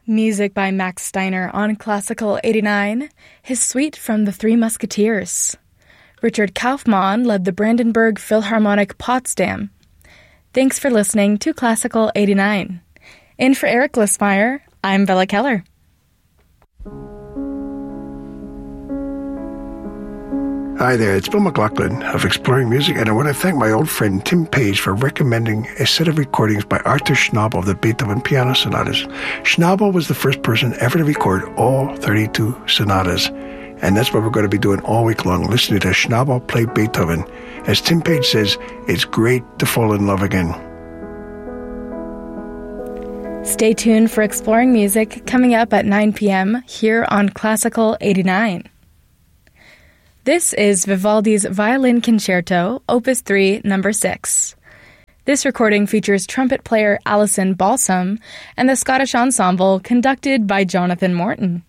Music by Max Steiner on Classical 89, his suite from The Three Musketeers. Richard Kaufmann led the Brandenburg Philharmonic Potsdam. Thanks for listening to Classical 89. In for Eric Lismeyer, I'm Bella Keller. Hi there, it's Bill McLaughlin of Exploring Music, and I want to thank my old friend Tim Page for recommending a set of recordings by Arthur Schnabel of the Beethoven Piano Sonatas. Schnabel was the first person ever to record all 32 sonatas, and that's what we're going to be doing all week long, listening to Schnabel play Beethoven. As Tim Page says, it's great to fall in love again. Stay tuned for Exploring Music coming up at 9 p.m. here on Classical 89. This is Vivaldi's Violin Concerto, Opus 3, No. 6. This recording features trumpet player Alison Balsam and the Scottish Ensemble conducted by Jonathan Morton.